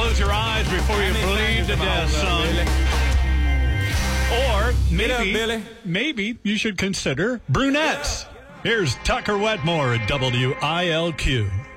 close your eyes before you bleed to death, son. Or maybe you should consider brunettes. Here's Tucker Wetmore at WILQ.